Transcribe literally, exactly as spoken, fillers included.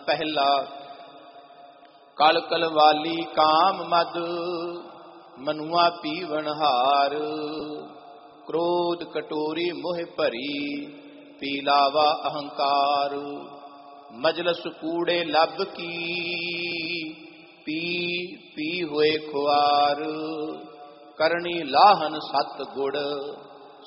ਪਹਿਲਾ। ਕਲ ਕਲਵਾਲੀ ਕਾਮ ਮਦ ਮਨੁਆ ਪੀਵਨ ਹਾਰ। ਕ੍ਰੋਧ ਕਟੋਰੀ ਮੋਹ ਭਰੀ ਪੀ ਲਾਵਾ ਅਹੰਕਾਰ। ਮਜਲਸ ਕੂੜੇ ਲੱਭ ਕੀ ਪੀ ਪੀ ਹੋਏ ਖੁਆਰ। ਕਰਨੀ ਲਾਹਨ ਸਤ ਗੁੜ